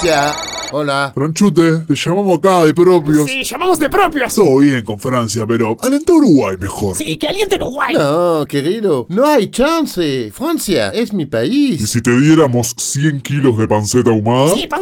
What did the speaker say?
Francia. Hola. Franchute, te llamamos acá de propios. Sí, llamamos de propios. Todo bien con Francia, pero alenta a Uruguay mejor. Sí, que aliente Uruguay. No, querido, no hay chance. Francia es mi ¿Y país. si te diéramos 100 kilos de panceta ahumada? Sí,